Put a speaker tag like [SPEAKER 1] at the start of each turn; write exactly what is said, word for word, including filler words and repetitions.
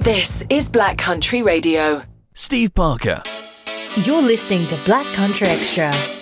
[SPEAKER 1] This is Black Country Radio.
[SPEAKER 2] Steve Parker.
[SPEAKER 3] You're listening to Black Country Extra.